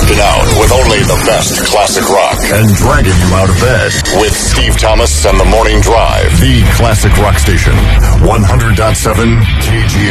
Rockin' Out with only the best classic rock. And dragging you out of bed. With Steve Thomas and The Morning Drive. The classic rock station. 100.7 KG.